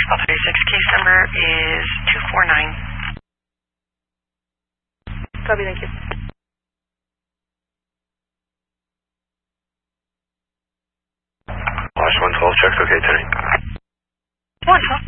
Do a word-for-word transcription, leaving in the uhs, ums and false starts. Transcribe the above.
All thirty-six, case number is two four nine. Copy, thank you. Wash one twelve, checks okay tonight. one twelve.